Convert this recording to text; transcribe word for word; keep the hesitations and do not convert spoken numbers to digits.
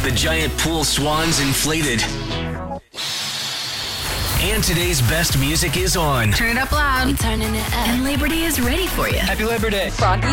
The giant pool swans inflated. And today's best music is on. Turn it up loud. Turning it up. And Labor Day is ready for you. Happy Labor Day. Froggy